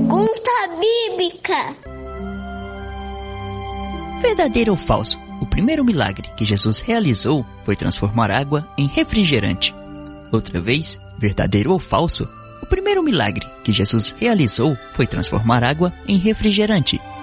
Pergunta bíblica. Verdadeiro ou falso? O primeiro milagre que Jesus realizou foi transformar água em refrigerante. Outra vez, verdadeiro ou falso? O primeiro milagre que Jesus realizou foi transformar água em refrigerante.